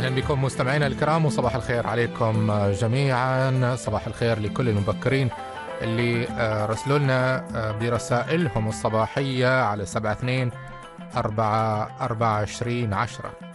أهلا بكم مستمعينا الكرام، وصباح الخير عليكم جميعا. صباح الخير لكل المبكرين اللي رسلوا لنا برسائلهم الصباحية على 72 4 24 10.